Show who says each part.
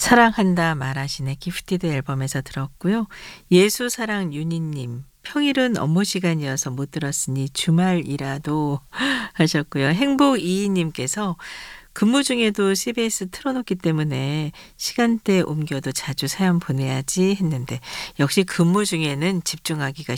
Speaker 1: 사랑한다 말하시네 기프티드 앨범에서 들었고요. 예수사랑 윤희님 평일은 업무 시간이어서 못 들었으니 주말이라도 하셨고요. 행복 이희님께서 근무 중에도 CBS 틀어놓기 때문에 시간대 옮겨도 자주 사연 보내야지 했는데 역시 근무 중에는 집중하기가